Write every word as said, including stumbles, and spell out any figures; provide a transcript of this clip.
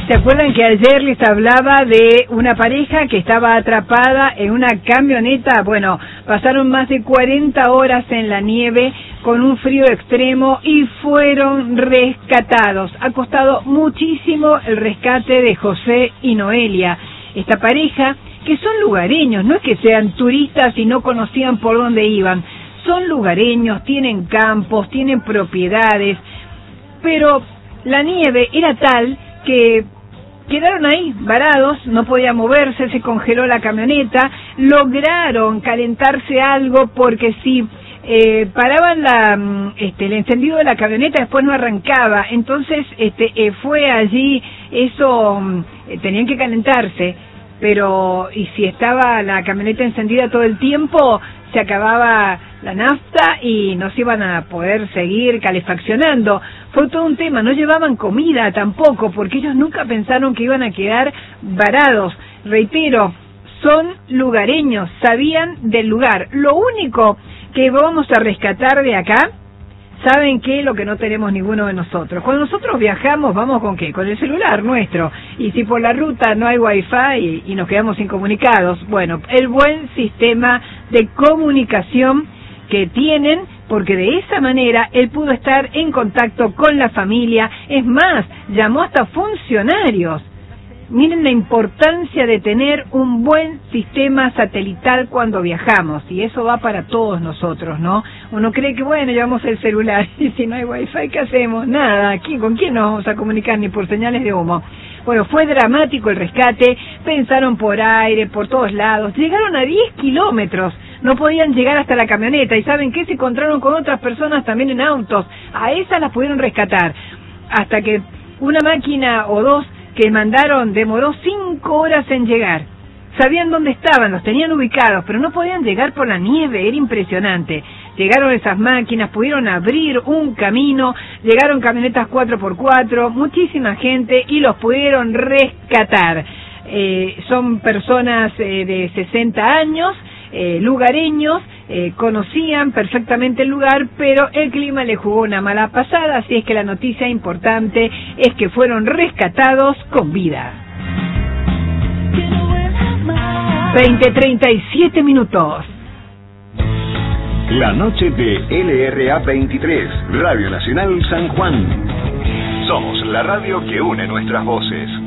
¿Se acuerdan que ayer les hablaba de una pareja que estaba atrapada en una camioneta? Bueno, pasaron más de cuarenta horas en la nieve con un frío extremo y fueron rescatados. Ha costado muchísimo el rescate de José y Noelia, esta pareja que son lugareños, no es que sean turistas y no conocían por dónde iban. Son lugareños, tienen campos, tienen propiedades, pero la nieve era tal que quedaron ahí, varados, no podían moverse, se congeló la camioneta. Lograron calentarse algo porque si eh, paraban la, este, el encendido de la camioneta, después no arrancaba. Entonces este, eh, fue allí, eso, eh, tenían que calentarse, pero y si estaba la camioneta encendida todo el tiempo, se acababa la nafta y no se iban a poder seguir calefaccionando. Fue todo un tema, no llevaban comida tampoco, porque ellos nunca pensaron que iban a quedar varados. Reitero, son lugareños, sabían del lugar. Lo único que vamos a rescatar de acá, ¿saben qué? Lo que no tenemos ninguno de nosotros. Cuando nosotros viajamos, ¿vamos con qué? Con el celular nuestro. Y si por la ruta no hay wifi y, y nos quedamos incomunicados, bueno, el buen sistema de comunicación que tienen, porque de esa manera él pudo estar en contacto con la familia. Es más, llamó hasta funcionarios. Miren la importancia de tener un buen sistema satelital cuando viajamos, y eso va para todos nosotros, ¿no? Uno cree que, bueno, llevamos el celular, y si no hay wifi, ¿qué hacemos? Nada, ¿Aquí, ¿con quién nos vamos a comunicar? Ni por señales de humo. Bueno, fue dramático el rescate, pensaron por aire, por todos lados, llegaron a diez kilómetros, no podían llegar hasta la camioneta, y ¿saben qué? Se encontraron con otras personas también en autos, a esas las pudieron rescatar, hasta que una máquina o dos que mandaron demoró cinco horas en llegar. Sabían dónde estaban, los tenían ubicados, pero no podían llegar por la nieve, era impresionante. Llegaron esas máquinas, pudieron abrir un camino, llegaron camionetas cuatro por cuatro, muchísima gente, y los pudieron rescatar. Eh, son personas eh, de sesenta años, eh, lugareños, eh, conocían perfectamente el lugar, pero el clima le jugó una mala pasada, así es que la noticia importante es que fueron rescatados con vida. veinte treinta y siete minutos. La noche de L R A veintitrés, Radio Nacional San Juan. Somos la radio que une nuestras voces.